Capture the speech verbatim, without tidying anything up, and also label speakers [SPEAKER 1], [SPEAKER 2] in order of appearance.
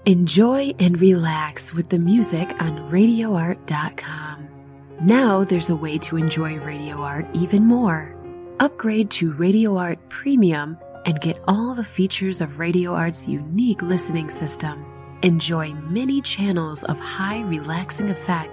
[SPEAKER 1] Enjoy and relax with the music on radio art dot com. Now there's a way to enjoy Radio Art even more. Upgrade to Radio Art Premium and get all the features of Radio Art's unique listening system. Enjoy many channels of high relaxing effects